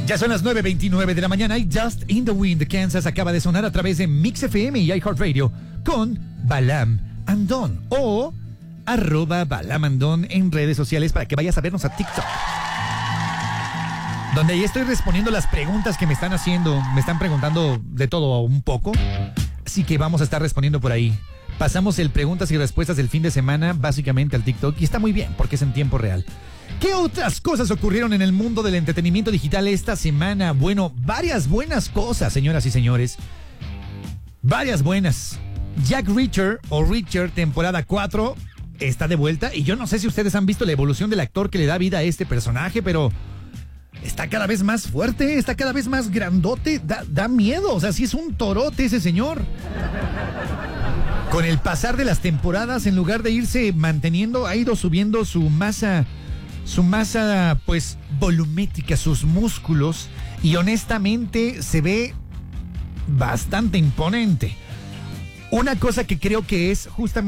Ya son las 9:29 de la mañana y Just in the Wind de Kansas acaba de sonar a través de Mix FM y iHeartRadio con Balam Andón o @Balam Andón en redes sociales para que vayas a vernos a TikTok. Donde ahí estoy respondiendo las preguntas que me están haciendo. Me están preguntando de todo un poco. Así que vamos a estar respondiendo por ahí. Pasamos el preguntas y respuestas del fin de semana básicamente al TikTok y está muy bien porque es en tiempo real. ¿Qué otras cosas ocurrieron en el mundo del entretenimiento digital esta semana? Bueno, varias buenas cosas, señoras y señores. Varias buenas. Jack Reacher o Reacher temporada 4 está de vuelta y yo no sé si ustedes han visto la evolución del actor que le da vida a este personaje, pero está cada vez más fuerte, está cada vez más grandote, da miedo, o sea, sí es un torote ese señor. Con el pasar de las temporadas, en lugar de irse manteniendo, ha ido subiendo su masa, pues, volumétrica, sus músculos, y honestamente se ve bastante imponente. Una cosa que creo que es justamente